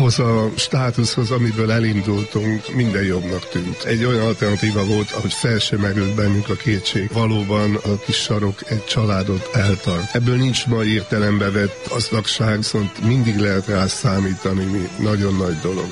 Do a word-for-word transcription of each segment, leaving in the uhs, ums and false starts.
Ahhoz a státuszhoz, amiből elindultunk, minden jobbnak tűnt. Egy olyan alternatíva volt, ahogy fel sem merült bennünk a kétség. Valóban a kis sarok egy családot eltart. Ebből nincs ma értelembe vett gazdagság, viszont mindig lehet rá számítani, mi nagyon nagy dolog.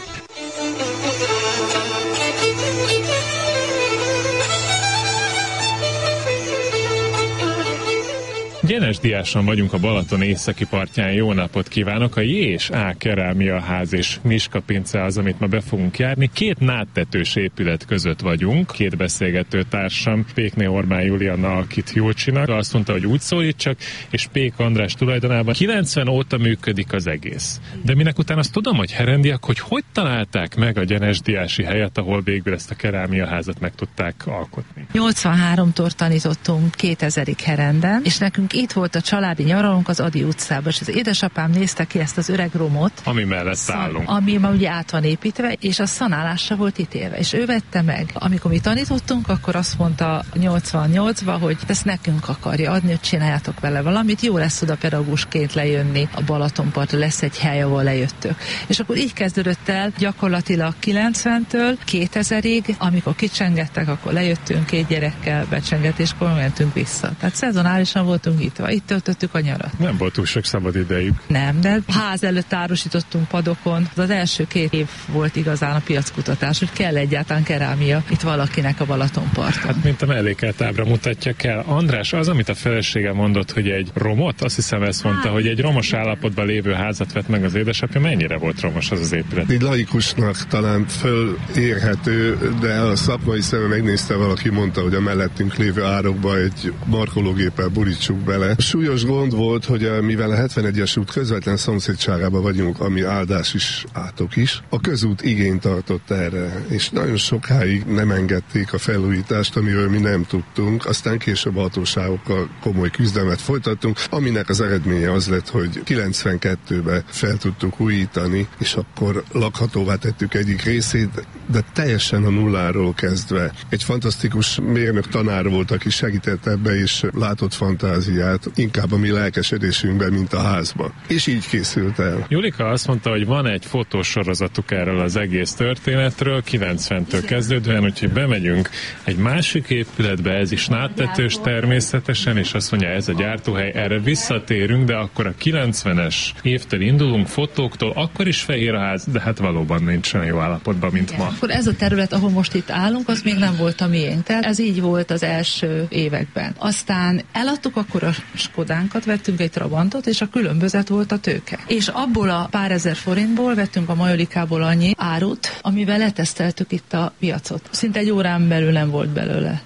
Gyenes Diáson vagyunk a Balaton északi partján. Jó napot kívánok! A J és A Kerámia Ház és Miska Pince az, amit ma be fogunk járni. Két nádtetős épület között vagyunk. Két beszélgető társam, Pékné Orbán Julianna, akit Julcsinak, azt mondta, hogy úgy szólítsak, és Pék András tulajdonában kilencven óta működik az egész. De minek után azt tudom, hogy herendiak, hogy hogy találták meg a Gyenes Diási helyet, ahol végül ezt a Kerámia Házat meg tudták alkotni. nyolcvanháromtól tanítottunk kétezerig Herenden, és nekünk itt volt a családi nyaralónk az Ady utcában, és az édesapám nézte ki ezt az öreg romot, ami mellett szan, állunk. Ami ma ugye át van építve, és a szanálásra volt ítélve, és ő vette meg. Amikor mi tanítottunk, akkor azt mondta nyolcvannyolcban, hogy ezt nekünk akarja adni, hogy csináljátok vele valamit, jó lesz oda pedagógusként lejönni a Balatonpartra, lesz egy hely, ahol lejöttök. És akkor így kezdődött el gyakorlatilag kilencventől kétezerig, amikor kicsengettek, akkor lejöttünk két gyerekkel, becsengetéskor mentünk vissza. Tehát szezonálisan voltunk itt, itt töltöttük a nyarat. Nem volt túl sok szabad idejük. Nem, de ház előtt árusítottunk padokon. Az első két év volt igazán a piackutatás, hogy kell egyáltalán kerámia itt valakinek a Balatonparton. Hát mint a mellékelt ábra mutatja kell. András, az, amit a felesége mondott, hogy egy romot, azt hiszem ezt mondta, hogy egy romos állapotban lévő házat vett meg az édesapja, mennyire volt romos az az épület? Egy laikusnak talán fölérhető, de a szakmai szemben megnézte, valaki mondta, hogy a mellettünk lévő árokba egy markológéppel burítsuk bele. Súlyos gond volt, hogy mivel a hetvenegyes út közvetlen szomszédságában vagyunk, ami áldás is, átok is, a közút igényt tartott erre, és nagyon sokáig nem engedték a felújítást, amiről mi nem tudtunk, aztán később a hatóságokkal komoly küzdelmet folytattunk, aminek az eredménye az lett, hogy kilencvenkettőben fel tudtuk újítani, és akkor lakhatóvá tettük egyik részét, de teljesen a nulláról kezdve. Egy fantasztikus mérnök tanár volt, aki segített ebbe, és látott fantáziát, inkább a mi lelkesedésünkben, mint a házban. És így készült el. Julika azt mondta, hogy van egy fotósorozatuk erről az egész történetről, kilencventől kezdődően, úgyhogy bemegyünk egy másik épületbe, ez is nádtetős természetesen, és azt mondja, ez a gyártóhely, erre visszatérünk, de akkor a kilencvenes évtől indulunk, fotóktól, akkor is fehér a ház, de hát valóban nincs olyan jó állapotban, mint igen. Ma. Akkor ez a terület, ahol most itt állunk, az még nem volt a miénk. Tehát ez így volt az első években. Aztán eladtuk, akkor a Skodánkat, vettünk egy Trabantot, és a különbözet volt a tőke. És abból a pár ezer forintból vettünk a Majolikából annyi árut, amivel leteszteltük itt a piacot. Szinte egy órán belül nem volt belőle.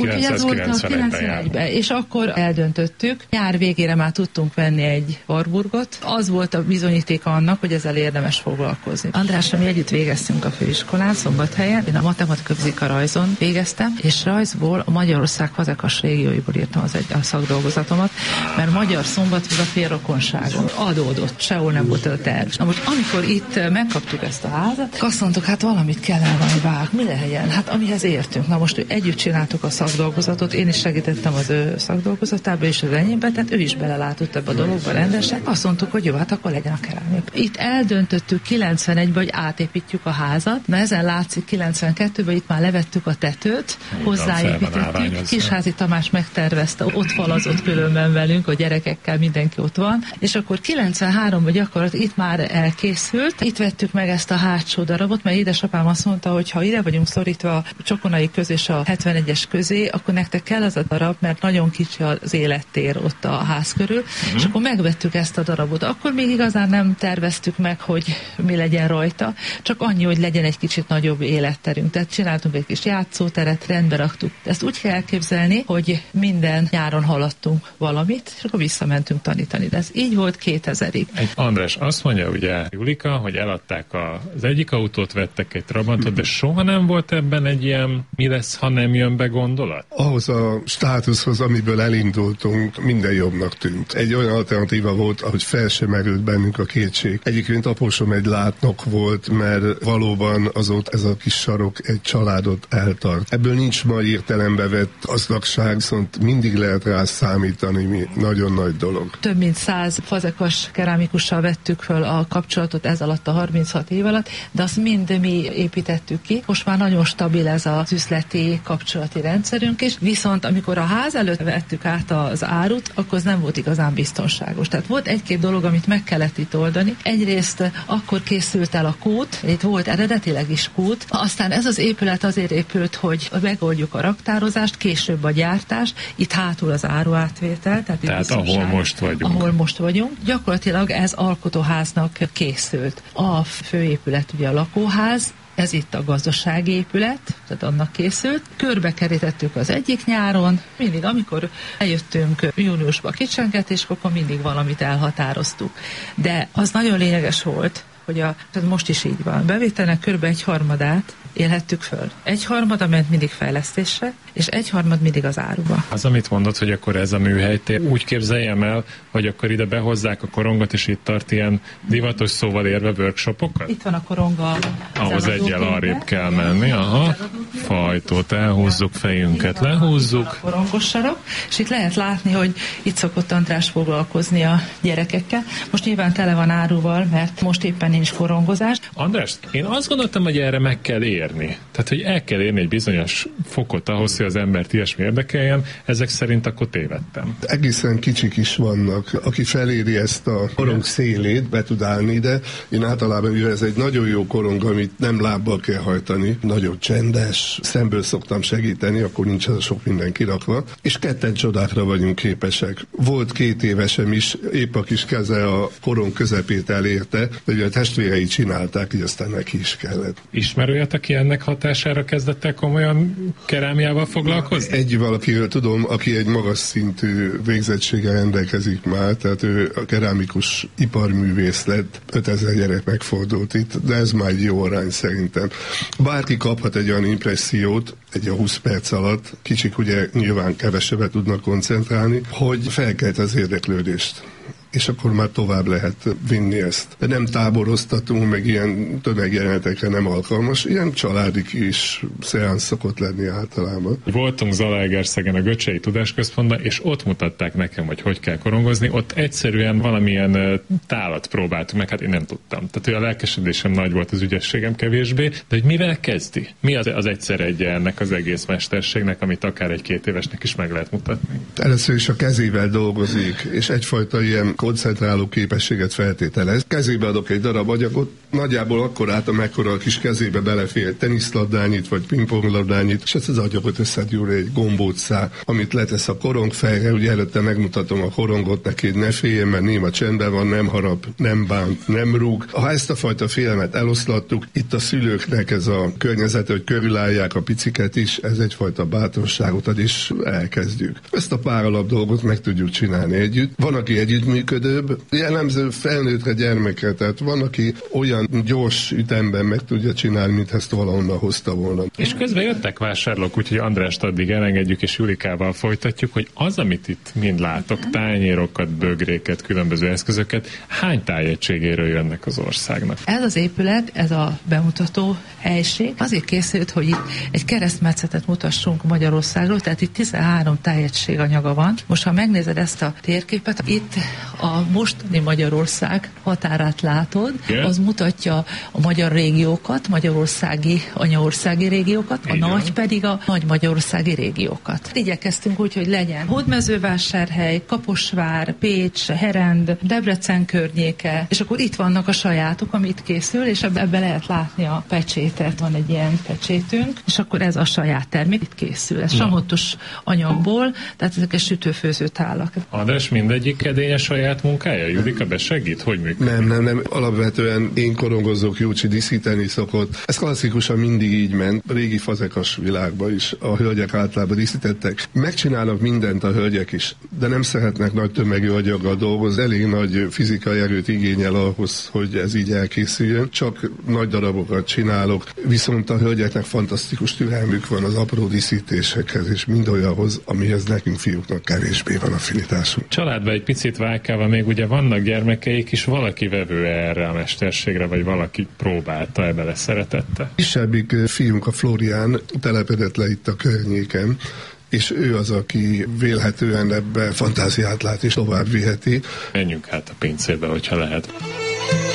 ezerkilencszázkilencvenegyben. És akkor eldöntöttük, nyár végére már tudtunk venni egy Warburgot. Az volt a bizonyítéka annak, hogy ezzel érdemes foglalkozni. Andrással mi együtt végeztünk a főiskolán, Szombathelyen. Én a matematika fizika rajzon végeztem, és rajzból a Magyarország fazekas régióiból írtam az egy a szakdolgozatomat, mert magyar Szombat az a félrokonságon adódott, sehol nem volt a terv. Na most, amikor itt megkaptuk ezt a házat, azt mondtuk, hát valamit kellene valami vág, mi legyen? Hát amihez értünk. Na most együtt csináltuk a szakdolgozatot, én is segítettem az ő szakdolgozatába és az enyémbe, tehát ő is belelátott ebbe a dologba rendesen. Azt mondtuk, hogy jó, hát akkor legyen a kerámia. Itt eldöntöttük kilencvenegyben, hogy átépítjük a házat, na ezen látszik kilencvenkettőben itt már levettük a tetőt, hozzáépítettük, Kisházi Tamás megtervezte, ott falazott különben velünk, a gyerekekkel, mindenki ott van, és akkor kilencvenháromban gyakorlatilag itt már elkészült, itt vettük meg ezt a hátsó darabot, mert édesapám azt mondta, hogy ha ide vagyunk szorítva a Csokonai köz és a hetvenegyes közé, akkor nektek kell az a darab, mert nagyon kicsi az élettér ott a ház körül, mm-hmm. és akkor megvettük ezt a darabot. Akkor még igazán nem terveztük meg, hogy mi legyen rajta, csak annyi, hogy legyen egy kicsit nagyobb életterünk. Tehát csináltunk egy kis játszóteret, rendbe raktuk. Ezt úgy kell elképzelni, hogy minden nyáron haladtunk valamit, és akkor visszamentünk tanítani. De ez így volt kétezerig. Egy András azt mondja, ugye Julika, hogy eladták az egyik autót, vettek egy Trabantot, de soha nem volt ebben egy ilyen mi lesz, ha nem jön be gondolat? Ahhoz a státuszhoz, amiből elindultunk, minden jobbnak tűnt. Egy olyan alternatíva volt, ahogy fel sem merült bennünk a kétség. Egyébként apósom egy látnok volt, mert valóban azóta ez a kis sarok egy családot eltart. Ebből nincs ma értelembe vett gazdagság, viszont mindig lehet rá számítani. alakítani mi. Nagyon nagy dolog. Több mint száz fazekas kerámikussal vettük föl a kapcsolatot ez alatt a harminchat év alatt, de azt mind mi építettük ki. Most már nagyon stabil ez az üzleti kapcsolati rendszerünk is, viszont amikor a ház előtt vettük át az árut, akkor az nem volt igazán biztonságos. Tehát volt egy-két dolog, amit meg kellett itt oldani. Egyrészt akkor készült el a kút, itt volt eredetileg is kút, aztán ez az épület azért épült, hogy megoldjuk a raktározást, később a gyártás, itt hátul az áruátvétel. Tehát, tehát ahol most vagyunk. Ahol most vagyunk. Gyakorlatilag ez alkotóháznak készült. A főépület ugye a lakóház, ez itt a gazdasági épület, tehát annak készült. Körbekerítettük az egyik nyáron, mindig amikor eljöttünk júniusba kicsengetéskor, akkor mindig valamit elhatároztuk. De az nagyon lényeges volt, hogy a, tehát most is így van, bevételnek kb. Egy harmadát élhettük föl. Egy harmada ment mindig fejlesztésre, és egy harmad mindig az áruba. Az, amit mondod, hogy akkor ez a műhelytér, úgy képzeljem el, hogy akkor ide behozzák a korongot, és itt tart ilyen divatos szóval érve workshopokat? Itt van a koronga. Ahhoz egyel arrébb kell menni, aha. Fajtót elhúzzuk, fejünket lehúzzuk. A korongos sarok, és itt lehet látni, hogy itt szokott András foglalkozni a gyerekekkel. Most nyilván tele van áruval, mert most éppen nincs korongozás. András, én azt gondoltam, hogy erre meg kell érni. Tehát, hogy el kell érni egy bizonyos fokot ahhoz, hogy az embert ilyesmi érdekeljen, ezek szerint akkor tévedtem. Egészen kicsik is vannak, aki feléri ezt a korong szélét, be tud állni, de én általában, mivel ez egy nagyon jó korong, amit nem lábbal kell hajtani, nagyon csendes, szemből szoktam segíteni, akkor nincs az a sok minden kirakva, és ketten csodákra vagyunk képesek. Volt két évesem is, épp a kis keze a korong közepét elérte, de a testvérei csinálták, így aztán neki is kellett. Ismerőjét, aki ennek hatására kezdett el komolyan kerámiával foglalkozni? Egy valakiről tudom, aki egy magas szintű végzettséggel rendelkezik már, tehát ő a kerámikus iparművész lett, ötezer gyerek megfordult itt, de ez már egy jó arány szerintem. Bárki kaphat egy olyan impressziót, egy a húsz perc alatt, kicsik ugye nyilván kevesebbet tudnak koncentrálni, hogy felkelt az érdeklődést. És akkor már tovább lehet vinni ezt. De nem táboroztatunk, meg ilyen tömegjelenetekre nem alkalmas, ilyen családi kis szeánsz szokott lenni általában. Voltunk Zalaegerszegen a Göcsei Tudásközpontban, és ott mutatták nekem, hogy hogy kell korongozni. Ott egyszerűen valamilyen tálat próbáltunk meg, hát én nem tudtam. Tehát, hogy a lelkesedésem nagy volt, az ügyességem kevésbé, de hogy mivel kezdi? Mi az, az egyszer egy ennek az egész mesterségnek, amit akár egy két évesnek is meg lehet mutatni? Először is a kezével dolgozik, és egyfajta ilyen koncentráló képességet feltételez. Kezébe adok egy darab anyagot, nagyjából akkor át, amekkora a kis kezébe belefér egy teniszlabdányit, vagy pingponglabdányit, és ezt az anyagot összegyúr egy gombócszá, amit letesz a korongfejre, ugye előtte megmutatom a korongot neki, ne féljen, mert néma csendben van, nem harap, nem bánt, nem rúg. Ha ezt a fajta félelmet eloszlattuk, itt a szülőknek ez a környezet, hogy körülállják a piciket is, ez egyfajta bátorságot ad, és elkezdjük. Ezt a pár alap dolgot meg tudjuk csinálni együtt. Van, aki együttműködőbb, jellemző felnőttre, gyermekre, tehát van, aki olyan gyors ütemben meg tudja csinálni, mint ezt valahonnan hozta volna. És közben jöttek vásárlók, úgyhogy Andrást addig elengedjük, és Julikával folytatjuk, hogy az, amit itt mind látok, tányérokat, bögréket, különböző eszközöket, hány tájegységéről jönnek az országnak? Ez az épület, ez a bemutató helység, azért készült, hogy itt egy keresztmetszetet mutassunk Magyarországról, tehát itt tizenhárom tájegység anyaga van. Most, ha megnézed ezt a térképet, itt a mostani Magyarország határát látod, yeah. Az mutatja a magyar régiókat, magyarországi, anyaországi régiókat, a Igen. nagy pedig a nagy magyarországi régiókat. Igyekeztünk úgy, hogy legyen Hódmezővásárhely, Kaposvár, Pécs, Herend, Debrecen környéke, és akkor itt vannak a sajátok, amit készül, és ebbe lehet látni a pecsétet. Van egy ilyen pecsétünk, és akkor ez a saját termék itt készül. Ez samottos anyagból, tehát ezek a sütőfőző tálak. András, mindegyik edény a saját munkája? Judika besegít? Hogy működik? Nem, nem, nem. Alapvetően én korongozok, Júcsi díszíteni szokott. Ez klasszikusan mindig így ment. A régi fazekas világban is a hölgyek általában díszítettek. Megcsinálnak mindent a hölgyek is, de nem szeretnek nagy tömegű anyaggal dolgozni. Elég nagy fizikai erőt igényel ahhoz, hogy ez így elkészüljön. Csak nagy darabokat csinálok, viszont a hölgyeknek fantasztikus türelmük van az apró díszítésekhez, és mind olyanhoz, amihez nekünk fiúknak kevésbé van affinitásunk. Családban egy picit válkálva még ugye vannak gyermekeik is, valaki vevő erre a mesterségre, vagy valaki próbálta, ebbe lesz szeretette? Kisebbik fiunk, a Florián, telepedett le itt a környéken, és ő az, aki vélhetően ebbe fantáziát lát és tovább viheti. Menjünk hát a pincébe, hogyha lehet.